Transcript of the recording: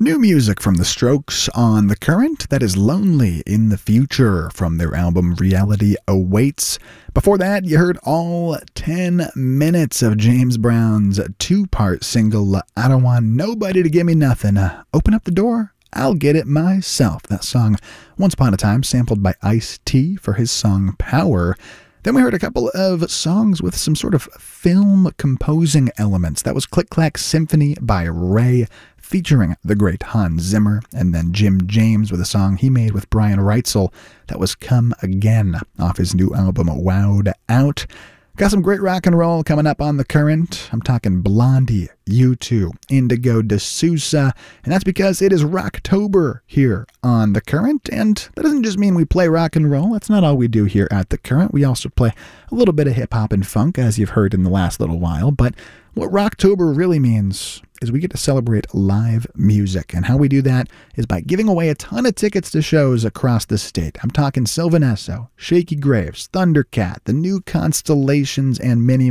New music from The Strokes on The Current. That is Lonely in the Future from their album Reality Awaits. Before that, you heard all 10 minutes of James Brown's two-part single, I Don't Want Nobody to Give Me Nothing. Open up the door, I'll get it myself. That song, once upon a time, sampled by Ice-T for his song Power. Then we heard a couple of songs with some sort of film composing elements. That was Click Clack Symphony by Ray, featuring the great Hans Zimmer, and then Jim James with a song he made with Brian Reitzel. That was Come Again off his new album Wowed Out. Got some great rock and roll coming up on The Current. I'm talking Blondie, U2, Indigo de Sousa, and that's because it is Rocktober here on The Current, and that doesn't just mean we play rock and roll. That's not all we do here at The Current. We also play a little bit of hip-hop and funk, as you've heard in the last little while, but what Rocktober really means is we get to celebrate live music, and how we do that is by giving away a ton of tickets to shows across the state. I'm talking Sylvan Esso, Shaky Graves, Thundercat, the New Constellations, and many